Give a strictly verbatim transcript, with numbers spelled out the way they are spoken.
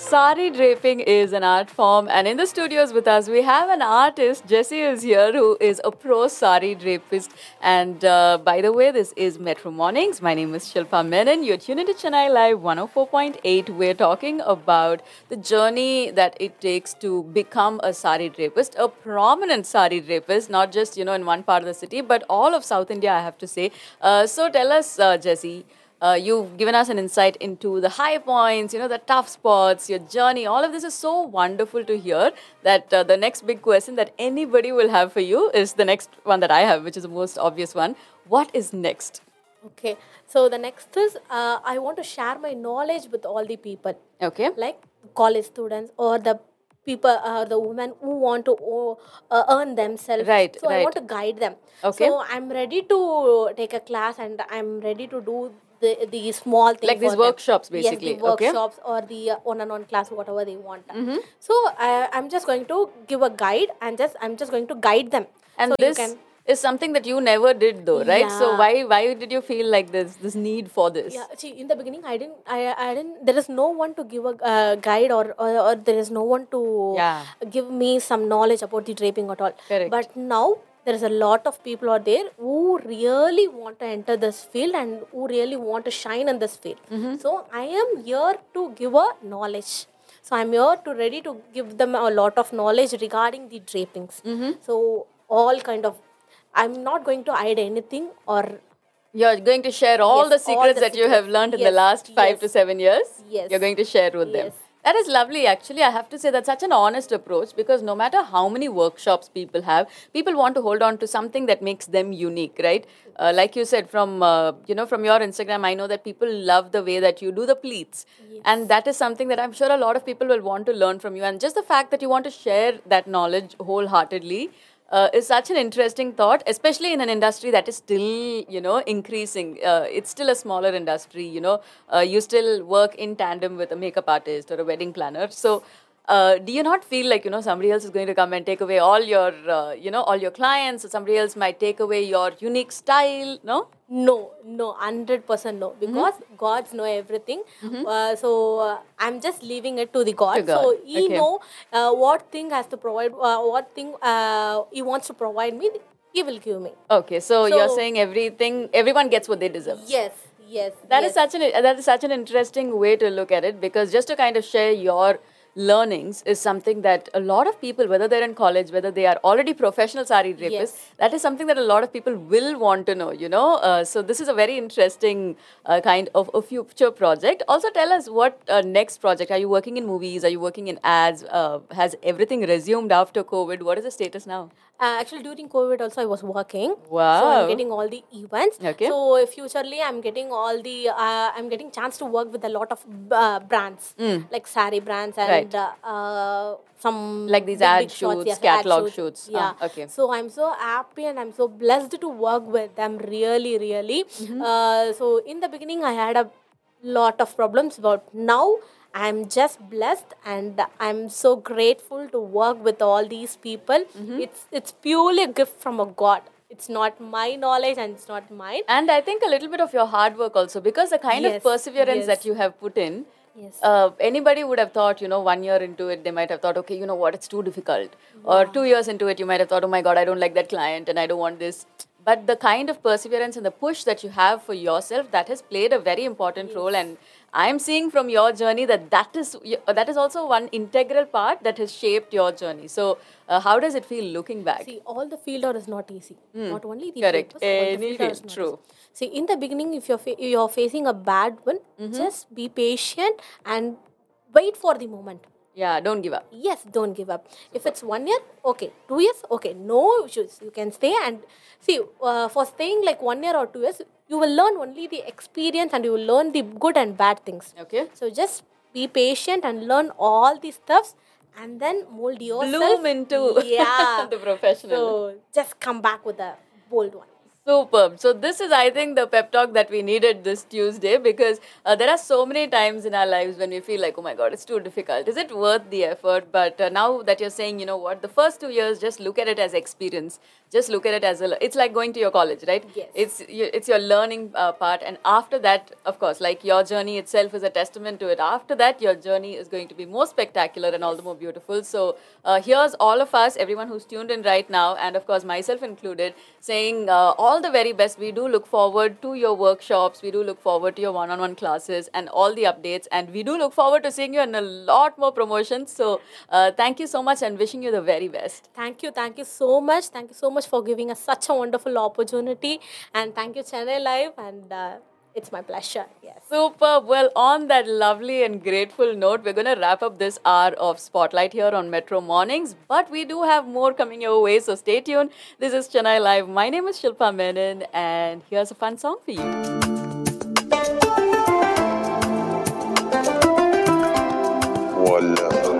Sari draping is an art form, and in the studios with us, we have an artist. Jessie is here, who is a pro sari drapist. And uh, by the way, this is Metro Mornings. My name is Shilpa Menon. You're tuned into Chennai Live one oh four point eight. We're talking about the journey that it takes to become a sari drapist, a prominent sari drapist, not just you know in one part of the city, but all of South India, I have to say. Uh, so tell us, uh, Jessie. Uh, you've given us an insight into the high points, you know, the tough spots, your journey. All of this is so wonderful to hear that uh, the next big question that anybody will have for you is the next one that I have, which is the most obvious one. What is next? Okay, so the next is uh, I want to share my knowledge with all the people, Okay. like college students or the people, uh, the women who want to uh, uh, earn themselves. Right, So I right. want to guide them. Okay. So I'm ready to take a class and I'm ready to do the the small things Like these for them. workshops, Yes, basically. the Okay. workshops or the uh, one-on-one class, whatever they want. So I, I'm just going to give a guide and just I'm just going to guide them. And So you this can. is something that you never did, though, right? So Yeah. why why did you feel like this this need for this? Yeah, see, in the beginning, I didn't, I, I didn't. There is no one to give a uh, guide, or, or or there is no one to Yeah. give me some knowledge about the draping at all. Correct. But now there is a lot of people out there who really want to enter this field and who really want to shine in this field. So I am here to give a knowledge. So I'm here to ready to give them a lot of knowledge regarding the drapings. So all kind of, I'm not going to hide anything or You're going to share all Yes, the all secrets the that you have secrets. learned in the Yes, last five yes. to seven years. Yes. You're going to share with them. Yes. That is lovely, actually. I have to say that's such an honest approach because no matter how many workshops people have, people want to hold on to something that makes them unique, right? Uh, like you said, from uh, you know from your Instagram, I know that people love the way that you do the pleats, and that is something that I'm sure a lot of people will want to learn from you. And just the fact that you want to share that knowledge wholeheartedly uh, is such an interesting thought, especially in an industry that is still, you know, increasing. Uh, it's still a smaller industry, you know. Uh, you still work in tandem with a makeup artist or a wedding planner. So, uh, do you not feel like, you know, somebody else is going to come and take away all your, uh, you know, all your clients, or somebody else might take away your unique style, no? No, no, hundred percent no, because gods know everything. Uh, so uh, I'm just leaving it to the God. To God, So He okay. know uh, what thing has to provide, uh, what thing uh, He wants to provide me. He will give me. Okay, so, you're So- saying everything, everyone gets what they deserve. Yes, yes. That is yes. such an that is such an interesting way to look at it because just to kind of share your learnings is something that a lot of people, whether they're in college, whether they are already professional sari drapists, Yes. that is something that a lot of people will want to know. You know, uh, so this is a very interesting uh, kind of a future project. Also, tell us what uh, next project. Are you working in movies? Are you working in ads? Uh, has everything resumed after COVID? What is the status now? Uh, actually, during COVID also I was working. So Wow. I'm getting all the events. Okay. So futurely I'm getting all the, uh, I'm getting chance to work with a lot of uh, brands, like sari brands and Right. uh, uh, some Like these big, ad big shots, shoots, yes, ad catalog shoots. Yeah. Ah, okay. So I'm so happy and I'm so blessed to work with them. Really, really. Mm-hmm. Uh, so in the beginning I had a lot of problems, but now I'm just blessed and I'm so grateful to work with all these people. Mm-hmm. It's it's purely a gift from a God. It's not my knowledge and it's not mine. And I think a little bit of your hard work also, because the kind of Yes, perseverance yes. that you have put in, Yes. uh, anybody would have thought, you know, one year into it, they might have thought, okay, you know what, it's too difficult. Or two years into it, you might have thought, oh my God, I don't like that client and I don't want this. But the kind of perseverance and the push that you have for yourself, that has played a very important role. And I'm seeing from your journey that that is, that is also one integral part that has shaped your journey. So, uh, how does it feel looking back? See, all the field out is not easy. Not only the Correct. papers, all the Any field out is field, not true. easy. See, in the beginning, if you're fa- you're facing a bad one, just be patient and wait for the moment. Yeah, don't give up. Yes, don't give up. If it's one year, okay. Two years, okay. No issues. You can stay and see. Uh, for staying like one year or two years, you will learn only the experience and you will learn the good and bad things. Okay. So just be patient and learn all these stuffs, and then mold yourself. Bloom into yeah the professional. So just come back with a bold one. Superb. So this is, I think, the pep talk that we needed this Tuesday because uh, there are so many times in our lives when we feel like, oh my God, it's too difficult. Is it worth the effort? But uh, now that you're saying, you know what, the first two years, just look at it as experience. Just look at it as a, it's like going to your college, right? Yes. It's you- it's your learning uh, part, and after that, of course, like your journey itself is a testament to it. After that, your journey is going to be more spectacular and all the more beautiful. So uh, here's all of us, everyone who's tuned in right now, and of course myself included, saying uh, all the very best. We do look forward to your workshops. We do look forward to your one-on-one classes and all the updates, and we do look forward to seeing you in a lot more promotions. So uh, thank you so much, and wishing you the very best. Thank you, thank you so much. Thank you so much for giving us such a wonderful opportunity. And thank you, Chennai Live. And uh, it's my pleasure. Yes. Superb. Well, on that lovely and grateful note, we're going to wrap up this hour of Spotlight here on Metro Mornings. But we do have more coming your way, so stay tuned. This is Chennai Live. My name is Shilpa Menon, and here's a fun song for you. Voila.